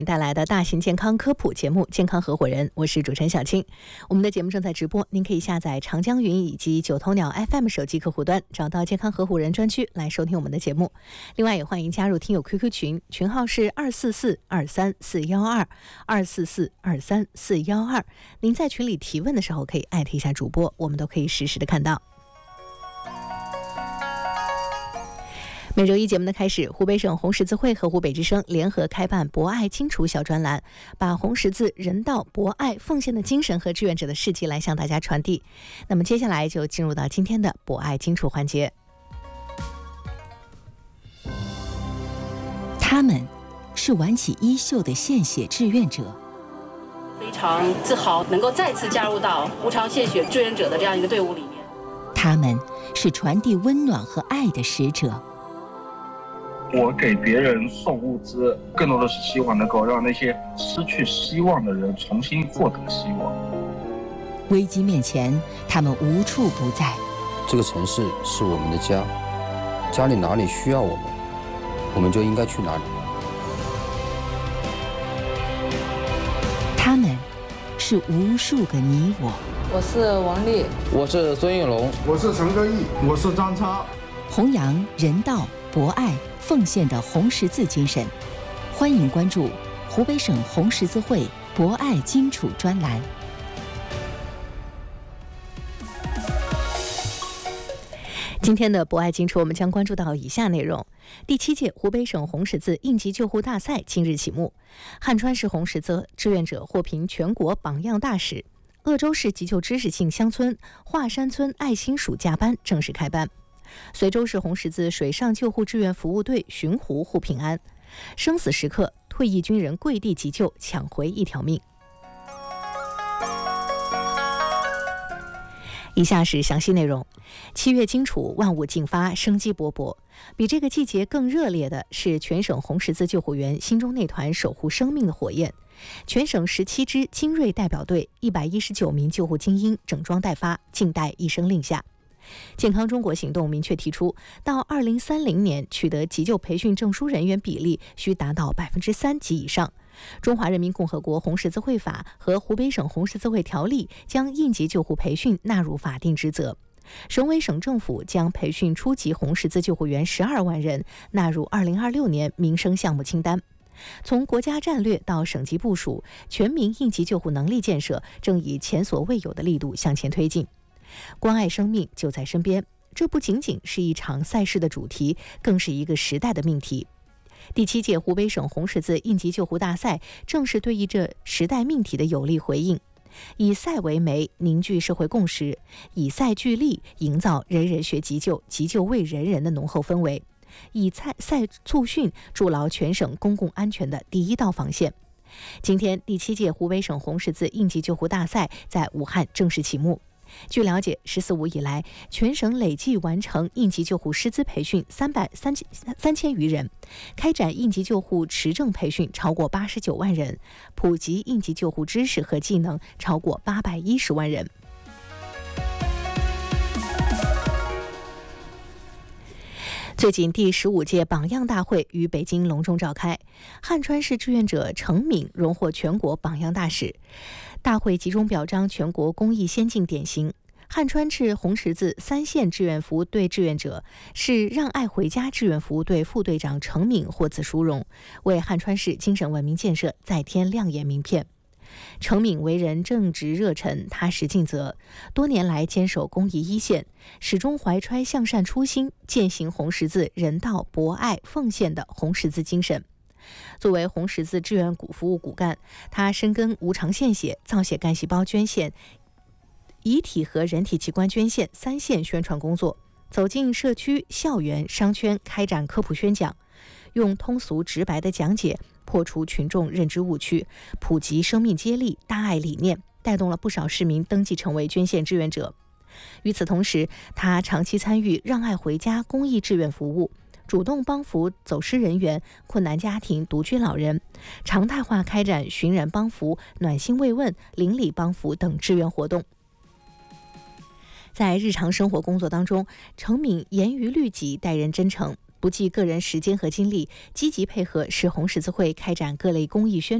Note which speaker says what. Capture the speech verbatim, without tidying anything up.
Speaker 1: 带来的大型健康科普节目《健康合伙人》，我是主持人小青。我们的节目正在直播，您可以下载长江云以及九头鸟 F M 手机客户端，找到健康合伙人专区来收听我们的节目。另外也欢迎加入听友 Q Q 群，群号是二四四二三四幺二二四四二三四幺二。您在群里提问的时候可以艾特一下主播，我们都可以实时的看到。每周一节目的开始，湖北省红十字会和湖北之声联合开办博爱荆楚小专栏，把红十字人道、博爱、奉献的精神和志愿者的事迹来向大家传递。那么接下来就进入到今天的博爱荆楚环节。
Speaker 2: 他们是挽起衣袖的献血志愿者，
Speaker 3: 非常自豪能够再次加入到无偿献血志愿者的这样一个队伍里面。
Speaker 2: 他们是传递温暖和爱的使者。
Speaker 4: 我给别人送物资，更多的是希望能够让那些失去希望的人重新获得希望。
Speaker 2: 危机面前，他们无处不在。
Speaker 5: 这个城市是我们的家，家里哪里需要我们，我们就应该去哪里。
Speaker 2: 他们是无数个你我。
Speaker 6: 我是王丽，
Speaker 7: 我是孙应龙，
Speaker 8: 我是陈歌毅，我是张超。
Speaker 2: 弘扬人道、博爱、奉献的红十字精神，欢迎关注湖北省红十字会博爱荆楚专栏。
Speaker 1: 今天的博爱荆楚，我们将关注到以下内容：第七届湖北省红十字应急救护大赛今日启幕，汉川市红十字志愿者获评全国榜样大使，鄂州市急救知识性乡村华山村爱心暑假班正式开班。随州市红十字水上救护志愿服务队巡湖护平安，生死时刻退役军人跪地急救，抢回一条命。以下是详细内容。七月荆楚万物竞发，生机勃勃。比这个季节更热烈的是全省红十字救护员心中那团守护生命的火焰。全省十七支精锐代表队，一百一十九名救护精英整装待发，静待一声令下。健康中国行动明确提出，到二零三零年取得急救培训证书人员比例需达到百分之三及以上。中华人民共和国红十字会法和湖北省红十字会条例将应急救护培训纳入法定职责。省委省政府将培训初级红十字救护员十二万人纳入二零二六年民生项目清单。从国家战略到省级部署，全民应急救护能力建设正以前所未有的力度向前推进。关爱生命就在身边，这不仅仅是一场赛事的主题，更是一个时代的命题。第七届湖北省红十字应急救护大赛正是对于这时代命题的有力回应，以赛为媒，凝聚社会共识；以赛聚力，营造人人学急救、急救为人人的浓厚氛围；以赛赛促训，筑牢全省公共安全的第一道防线。今天，第七届湖北省红十字应急救护大赛在武汉正式启幕。据了解，十四五以来，全省累计完成应急救护师资培训三百三三千余人，开展应急救护持证培训超过八十九万人，普及应急救护知识和技能超过八百一十万人。最近第十五届榜样大会于北京隆重召开，汉川市志愿者程敏荣获全国榜样大使。大会集中表彰全国公益先进典型。汉川市红十字三线志愿服务队志愿者是让爱回家志愿服务队副队长程敏获此殊荣，为汉川市精神文明建设再添亮眼名片。程敏为人正直热忱、踏实尽责，多年来坚守公益一线，始终怀揣向善初心，践行红十字人道、博爱、奉献的红十字精神。作为红十字志愿股服务骨干，他深耕无偿献血、造血干细胞捐献、遗体和人体器官捐献三线宣传工作，走进社区、校园、商圈，开展科普宣讲，用通俗直白的讲解破除群众认知误区，普及生命接力、大爱理念，带动了不少市民登记成为捐献志愿者。与此同时，他长期参与让爱回家公益志愿服务，主动帮扶走失人员、困难家庭、独居老人，常态化开展寻人帮扶、暖心慰问、邻里帮扶等志愿活动。在日常生活工作当中，程敏严于律己，待人真诚， 不计个人时间和精力，积极配合市红十字会开展各类公益宣